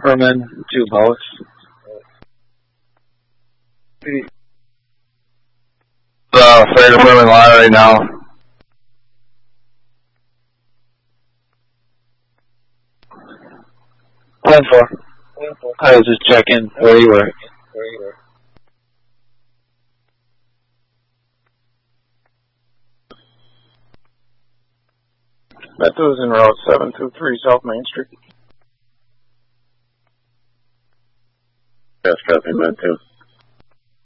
Herman, 2 boats. Freight of Herman line right now. 10-4. I was just checking where you were. Metro's in route 723 South Main Street. Yes, copy, Metro.